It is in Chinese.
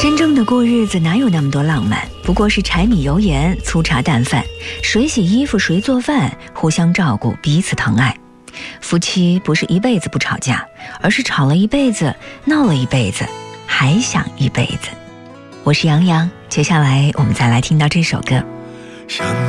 真正的过日子哪有那么多浪漫，不过是柴米油盐粗茶淡饭，谁洗衣服谁做饭，互相照顾，彼此疼爱。夫妻不是一辈子不吵架，而是吵了一辈子，闹了一辈子，还想一辈子。我是杨洋，接下来我们再来听到这首歌。 想